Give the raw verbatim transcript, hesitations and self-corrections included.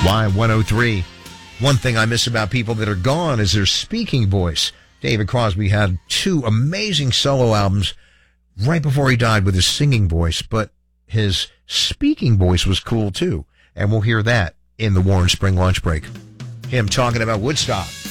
Y one oh three. One thing I miss about people that are gone is their speaking voice. David Crosby had two amazing solo albums right before he died with his singing voice, but his speaking voice was cool too. And we'll hear that in the Warren Spring Lunch Break. Him talking about Woodstock.